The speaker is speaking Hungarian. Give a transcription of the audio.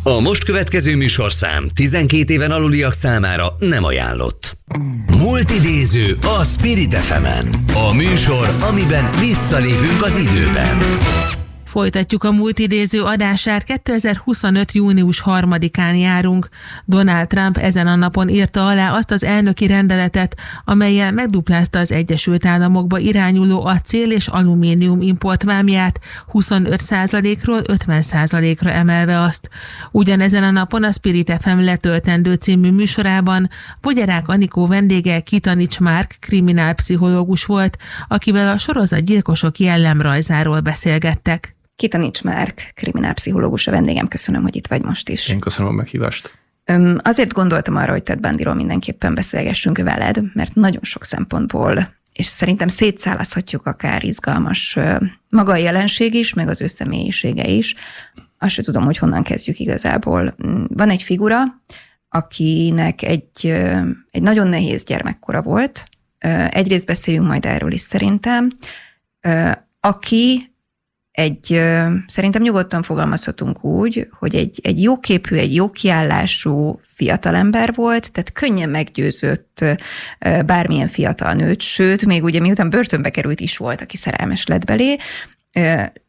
A most következő műsorszám 12 éven aluliak számára nem ajánlott. Multidéző a Spirit FM-en. A műsor, amiben visszalépünk az időben. Folytatjuk a multidéző adását, 2025. június 3-án járunk. Donald Trump ezen a napon írta alá azt az elnöki rendeletet, amellyel megduplázta az Egyesült Államokba irányuló acél és alumínium importvámját 25%-ról 50%-ra emelve azt. Ugyanezen a napon a Spirit FM letöltendő című műsorában Bogyarák Anikó vendége Kitanics Márk kriminálpszichológus volt, akivel a sorozatgyilkosok jellemrajzáról beszélgettek. Kitanics Márk, kriminálpszichológus a vendégem, köszönöm, hogy itt vagy most is. Én köszönöm a meghívást. Azért gondoltam arra, hogy Ted Bundyról mindenképpen beszélgessünk veled, mert nagyon sok szempontból, és szerintem szétszálazhatjuk akár izgalmas maga a jelenség is, meg az ő személyisége is. Azt sem tudom, hogy honnan kezdjük igazából. Van egy figura, akinek egy nagyon nehéz gyermekkora volt. Egyrészt beszéljünk majd erről is szerintem. Aki szerintem nyugodtan fogalmazhatunk úgy, hogy egy jóképű, egy jó kiállású fiatalember volt, tehát könnyen meggyőzött bármilyen fiatal nőt, sőt, még ugye miután börtönbe került is volt, aki szerelmes lett belé.